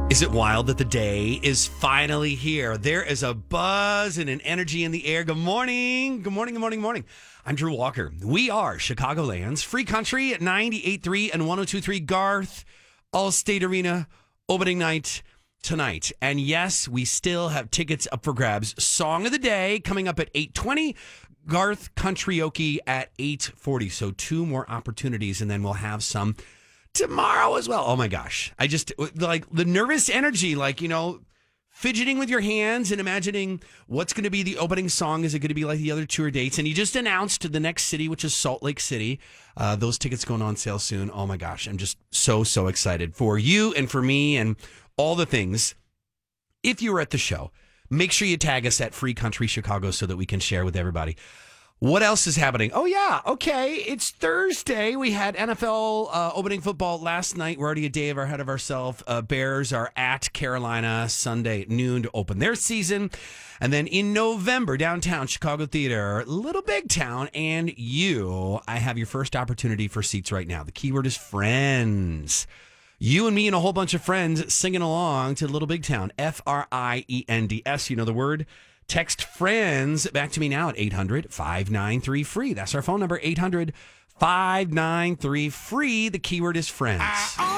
Is it wild that the day is finally here? There is a buzz and an energy in the air. Good morning. Good morning. Good morning. Good morning. I'm Drew Walker. We are Chicagoland's free country at 98.3 and 102.3 Garth, All-State Arena, opening night tonight. And yes, we still have tickets up for grabs. Song of the day coming up at 8:20. Garth Country-oke at 8:40. So 2 more opportunities, and then we'll have some tomorrow as well. Oh my gosh. I just like the nervous energy, fidgeting with your hands and imagining what's going to be the opening song. Is it going to be like the other tour dates? And you just announced the next city, which is Salt Lake City. Those tickets going on sale soon. Oh my gosh. I'm just so excited for you and for me and all the things. If you were at the show, make sure you tag us at Free Country Chicago so that we can share with everybody. What else is happening? Oh, yeah. Okay. It's Thursday. We had NFL opening football last night. We're already a day ahead of ourselves. Bears are at Carolina Sunday at noon to open their season. And then in November, downtown Chicago Theater, Little Big Town, and I have your first opportunity for seats right now. The keyword is friends. You and me and a whole bunch of friends singing along to Little Big Town. FRIENDS. You know the word? Text friends back to me now at 800-593-FREE. That's our phone number, 800-593-FREE. The keyword is friends.